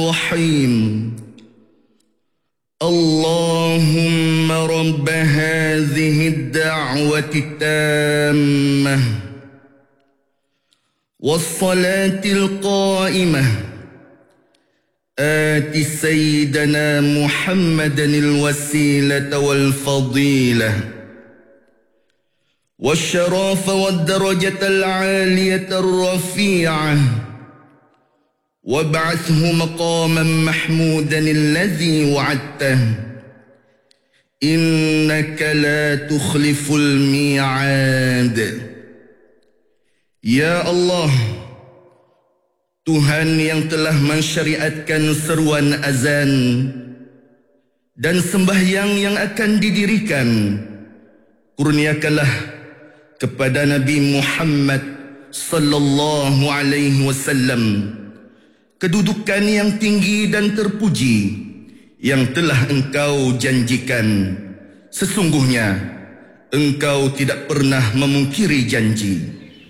الرحيم اللهم رب هذه الدعوة التامة والصلاة القائمة آت سيدنا محمدا الوسيلة والفضيلة والشرف والدرجة العالية الرفيعة وابعثه مقاما محمودا الذي وعدته إنك لا تخلف الميعاد. Ya Allah, Tuhan yang telah mensyariatkan seruan azan dan sembahyang yang akan didirikan, kurniakanlah kepada Nabi Muhammad sallallahu alaihi wasallam kedudukan yang tinggi dan terpuji yang telah Engkau janjikan. Sesungguhnya Engkau tidak pernah memungkiri janji.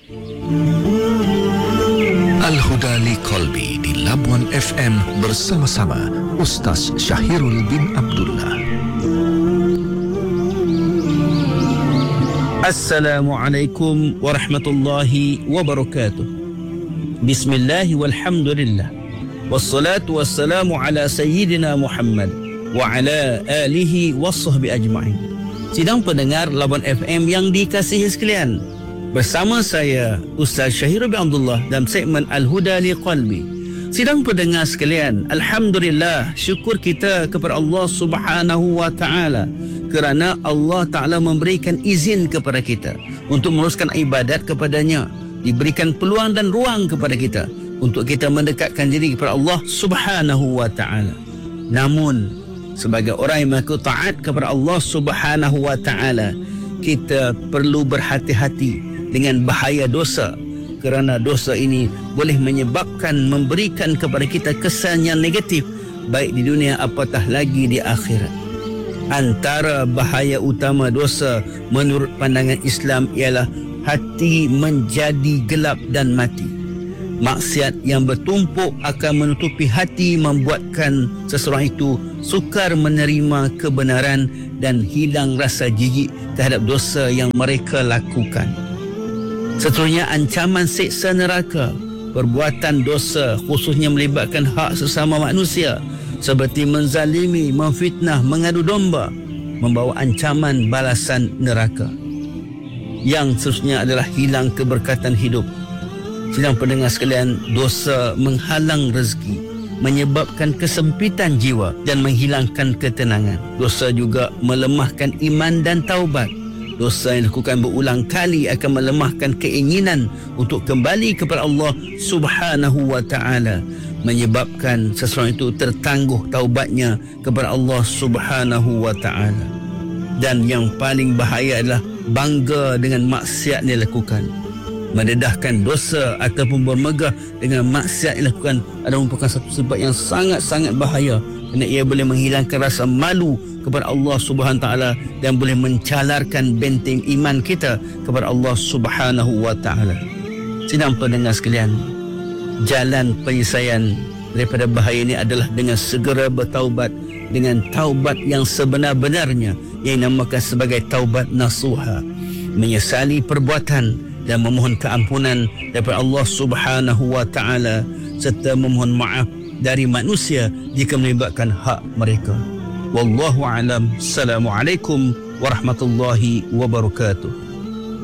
Al-Huda li Qalbi di Labuan FM bersama-sama Ustaz Syahirul bin Abdullah. Assalamualaikum warahmatullahi wabarakatuh. Bismillah walhamdulillah. Wassalatu wassalamu ala sayyidina Muhammad wa ala alihi wassahbi ajma'in. Sidang pendengar Labuan FM yang dikasihi sekalian, bersama saya Ustaz Syahirul bin Abdullah dalam segmen Al-Huda li Qalbi. Sidang pendengar sekalian, alhamdulillah, syukur kita kepada Allah Subhanahu wa taala kerana Allah Taala memberikan izin kepada kita untuk meneruskan ibadat kepadanya, diberikan peluang dan ruang kepada kita untuk kita mendekatkan diri kepada Allah Subhanahu wa taala. Namun sebagai orang yang mengaku taat kepada Allah Subhanahu wa taala, kita perlu berhati-hati dengan bahaya dosa, kerana dosa ini boleh menyebabkan memberikan kepada kita kesan yang negatif baik di dunia apatah lagi di akhirat. Antara bahaya utama dosa menurut pandangan Islam ialah hati menjadi gelap dan mati. Maksiat yang bertumpuk akan menutupi hati, membuatkan seseorang itu sukar menerima kebenaran dan hilang rasa jijik terhadap dosa yang mereka lakukan. Seterusnya, ancaman siksa neraka. Perbuatan dosa khususnya melibatkan hak sesama manusia seperti menzalimi, memfitnah, mengadu domba, membawa ancaman balasan neraka. Yang seterusnya adalah hilang keberkatan hidup. Sidang pendengar sekalian, dosa menghalang rezeki, menyebabkan kesempitan jiwa dan menghilangkan ketenangan. Dosa juga melemahkan iman dan taubat. Dosa yang dilakukan berulang kali akan melemahkan keinginan untuk kembali kepada Allah Subhanahu wa taala, menyebabkan seseorang itu tertangguh taubatnya kepada Allah Subhanahu wa taala. Dan yang paling bahaya adalah bangga dengan maksiat yang dilakukan. Mendedahkan dosa ataupun bermegah dengan maksiat yang dilakukan adalah merupakan satu sebab yang sangat-sangat bahaya, kerana ia boleh menghilangkan rasa malu kepada Allah Subhanahu wa taala dan boleh mencalarkan benteng iman kita kepada Allah Subhanahu wa taala. Sidang pendengar sekalian, jalan penyelesaian daripada bahaya ini adalah dengan segera bertaubat dengan taubat yang sebenar-benarnya, yang dinamakan sebagai taubat nasuha, menyesali perbuatan dan memohon keampunan daripada Allah Subhanahu wa taala serta memohon maaf dari manusia jika melibatkan hak mereka. Wallahu a'lam. Assalamualaikum warahmatullahi wabarakatuh.